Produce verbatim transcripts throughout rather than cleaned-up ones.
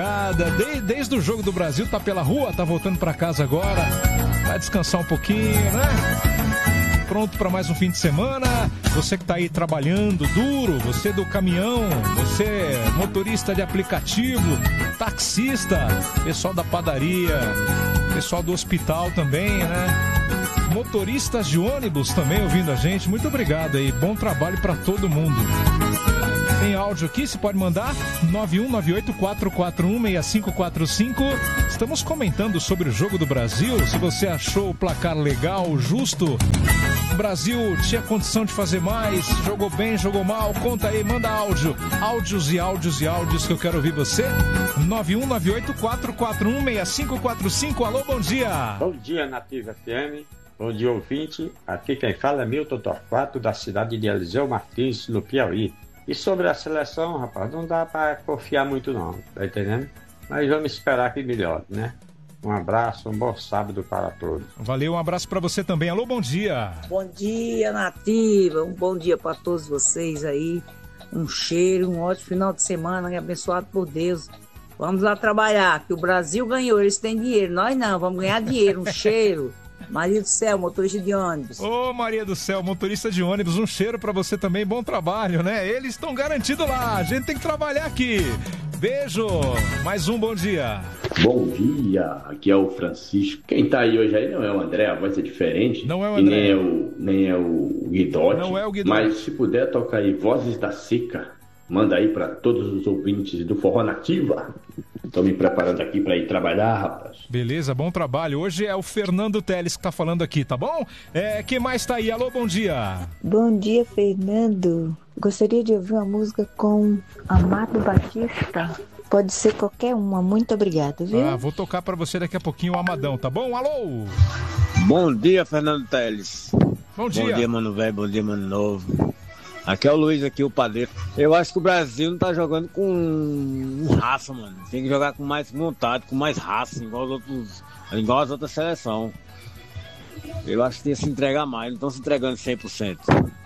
Desde, desde o Jogo do Brasil, tá pela rua, tá voltando pra casa agora. Vai descansar um pouquinho, né? Pronto para mais um fim de semana. Você que tá aí trabalhando duro, você do caminhão, você motorista de aplicativo, taxista, pessoal da padaria, pessoal do hospital também, né? Motoristas de ônibus também ouvindo a gente. Muito obrigado aí. Bom trabalho para todo mundo. Tem áudio aqui, você pode mandar nove um nove oito quatro quatro um seis cinco quatro cinco. Estamos comentando sobre o Jogo do Brasil. Se você achou o placar legal, justo, o Brasil tinha condição de fazer mais, jogou bem, jogou mal, conta aí, manda áudio. Áudios e áudios e áudios que eu quero ouvir você. nove um nove oito quatro quatro um seis cinco quatro cinco. Alô, bom dia. Bom dia, Nativa F M. Bom dia, ouvinte. Aqui quem fala é Milton Torquato, da cidade de Eliseu Martins, no Piauí. E sobre a seleção, rapaz, não dá para confiar muito não, tá entendendo? Mas vamos esperar que melhore, né? Um abraço, um bom sábado para todos. Valeu, um abraço para você também. Alô, bom dia. Bom dia, Nativa. Um bom dia para todos vocês aí. Um cheiro, um ótimo final de semana, abençoado por Deus. Vamos lá trabalhar, que o Brasil ganhou, eles têm dinheiro. Nós não, vamos ganhar dinheiro, um cheiro. Maria do Céu, motorista de ônibus. Ô, Maria do Céu, motorista de ônibus, um cheiro pra você também, bom trabalho, né? Eles estão garantidos lá, a gente tem que trabalhar aqui. Beijo, mais um bom dia. Bom dia, aqui é o Francisco. Quem tá aí hoje aí não é o André, a voz é diferente. Não é o André. E nem é o, nem é o Guidotti. Não é o Guidotti. Mas se puder tocar aí Vozes da Seca, manda aí pra todos os ouvintes do Forró Nativa. Estou me preparando aqui para ir trabalhar, rapaz. Beleza, bom trabalho. Hoje é o Fernando Teles que tá falando aqui, tá bom? É, quem mais tá aí? Alô, bom dia. Bom dia, Fernando. Gostaria de ouvir uma música com Amado Batista. Pode ser qualquer uma. Muito obrigada, viu? Ah, vou tocar para você daqui a pouquinho o Amadão, tá bom? Alô? Bom dia, Fernando Teles. Bom dia. Bom dia, mano velho. Bom dia, mano novo. Aqui é o Luiz, aqui o padeiro. Eu acho que o Brasil não tá jogando com raça, mano. Tem que jogar com mais vontade, com mais raça, igual, os outros, igual as outras seleções. Eu acho que tem que se entregar mais, não estão se entregando cem por cento.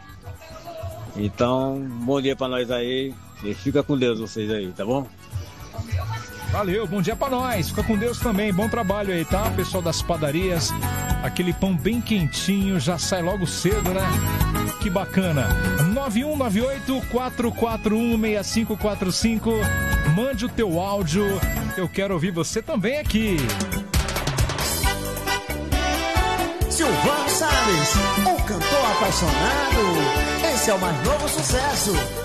Então, bom dia pra nós aí. E fica com Deus vocês aí, tá bom? Valeu, bom dia pra nós. Fica com Deus também, bom trabalho aí, tá? Pessoal das padarias, aquele pão bem quentinho, já sai logo cedo, né? Que bacana. nove um nove oito quatro quatro um seis cinco quatro cinco. Mande o teu áudio, eu quero ouvir você também aqui. Silvano Salles, o cantor apaixonado. Esse é o mais novo sucesso.